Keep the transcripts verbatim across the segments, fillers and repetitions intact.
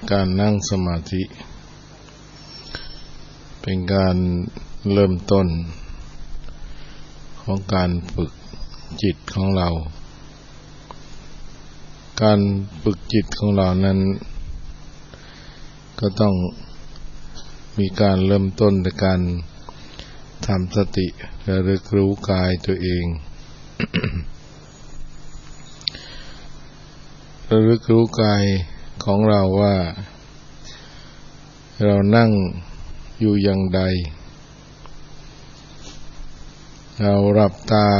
การนั่งสมาธิเป็นการเริ่มต้นของการฝึกจิตของเราการฝึกจิตของเรานั้นก็ต้องมีการเริ่มต้นในการทำสติระลึกรู้กายตัวเอง ระลึกรู้กายของเราว่าเรานั่งอยู่อย่างใดเราหลับตา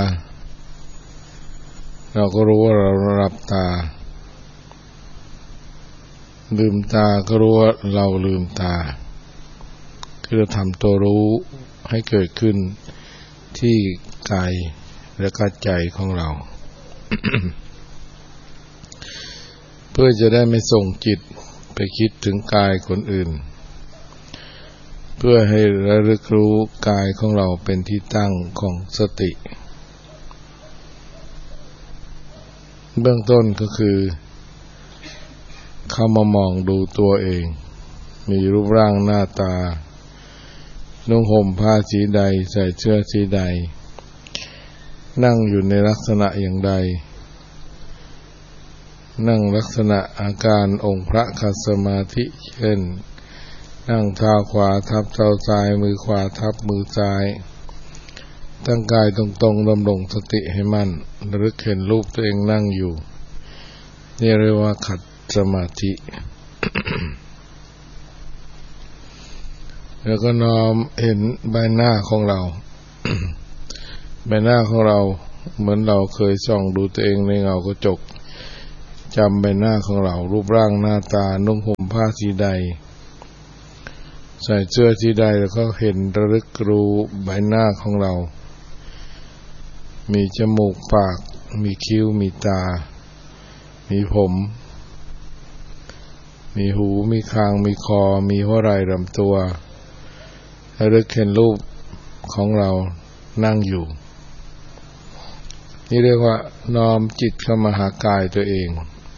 เราก็รู้ว่าเราหลับตาลืมตาก็รู้ว่าเราลืมตาคือเราทำตัวรู้ให้เกิดขึ้นที่กายและก็ใจของเรา เพื่อจะได้ไม่ส่งจิตไปคิดถึงกายคนอื่นเพื่อให้ระลึกรู้กายของเราเป็นที่ตั้งของสติเบื้องต้นก็คือเข้ามามองดูตัวเองมีรูปร่างหน้าตานุ่งห่มผ้าสีใดใส่เสื้อสีใดนั่งอยู่ในลักษณะอย่างใดนั่งลักษณะอาการองค์พระคัสสมาธิเช่นนั่งเท้าขวาทับเท้าซ้ายมือขวาทับมือซ้ายตั้งกายตรงๆดำรงสติให้มั่นระลึกเห็นรูปตัวเองนั่งอยู่นี่เรียกว่าขัดสมาธิ แล้วก็น้อมเห็นใบหน้าของเรา ใบหน้าของเราเหมือนเราเคยส่องดูตัวเองในเงากระจกจำใบหน้าของเรารูปร่างหน้าตานุ่งห่มผ้าสีใดใส่เสื้อสีใดแล้วก็เห็นระลึกรู้ใบหน้าของเรามีจมูกปากมีคิ้วมีตามีผมมีหูมีคางมีคอมีหัวไหล่ลำตัวระลึกเห็นรูปของเรานั่งอยู่นี่เรียกว่าน้อมจิตเข้ามาหากายตัวเอง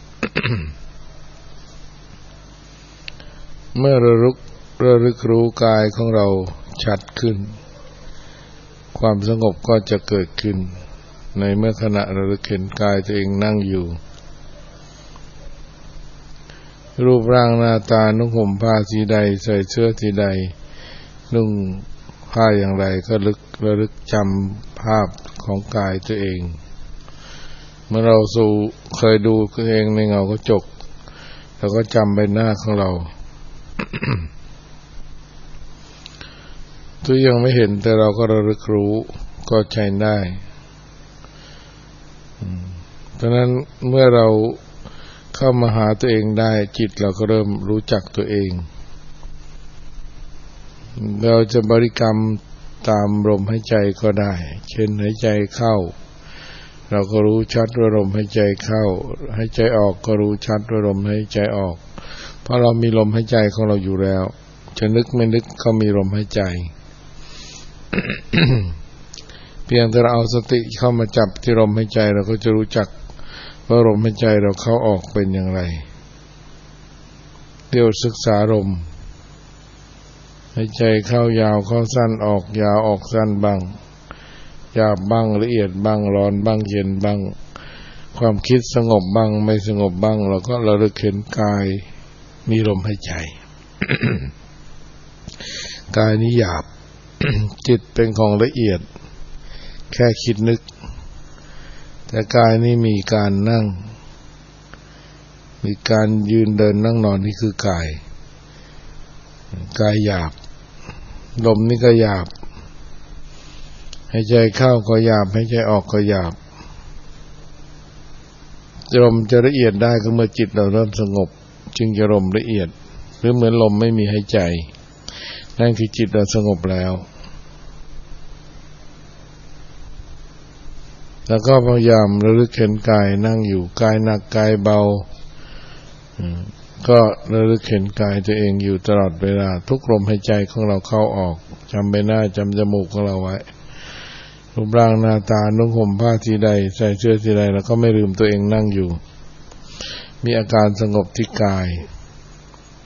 เมื่อระลึกระลึกรู้กายของเราชัดขึ้นความสงบก็จะเกิดขึ้นในเมื่อขณะระลึกเห็นกายตัวเองนั่งอยู่รูปร่างหน้าตานุ่งห่มผ้าสีใดใส่เสื้อสีใดนุ่งผ้าอย่างไรก็ลึกระลึกจำภาพของกายตัวเองเมื่อเราสู่เคยดูตัวเองในเงากระจกแล้วก็จำใบหน้าของเรา ตัวยังไม่เห็นแต่เราก็ระลึกรู้ก็ใช้ได้เพราะนั้นเมื่อเราเข้ามาหาตัวเองได้จิตเราก็เริ่มรู้จักตัวเองเราจะบริกรรมตามลมหายใจก็ได้เช่นหายใจเข้าเราก็รู้ชัดว่าลมหายใจเข้าหายใจออกก็รู้ชัดว่าลมหายใจออกเพราะเรามีลมหายใจของเราอยู่แล้วจะนึกไม่นึกก็มีลมหายใจ เพียงแต่เราเอาสติเข้ามาจับที่ลมหายใจเราก็จะรู้จักว่าลมหายใจเราเข้าออกเป็นอย่างไรเดี๋ยวศึกษาลมหายใจเข้ายาวเข้าสั้นออกยาวออกสั้นบ้างหยาบบ้างละเอียดบ้างร้อนบ้างเย็นบ้างความคิดสงบบ้างไม่สงบบ้างเราก็ระลึกเห็นกายมีลมหายใจ กายนี้หยาบ จิตเป็นของละเอียดแค่คิดนึกแต่กายนี้มีการนั่งมีการยืนเดินนั่งนอนนี่คือกายกายหยาบลมนี่ก็หยาบหายใจเข้าก็หยาบหายใจออกก็หยาบลมจะละเอียดได้ก็เมื่อจิตเราเริ่มสงบจึงจะลมละเอียดหรือเหมือนลมไม่มีหายใจนั่นคือจิตเราสงบแล้วแล้วก็พยายามระลึกเห็นกายนั่งอยู่กายหนักกายเบาก็ระลึกเห็นกายตัวเองอยู่ตลอดเวลาทุกลมหายใจของเราเข้าออกจำใบหน้าจำจมูกของเราไว้รูปร่างหน้าตานุ่งห่มผ้าสีใดใส่เสื้อสีใดแล้วก็ไม่ลืมตัวเองนั่งอยู่มีอาการสงบที่กาย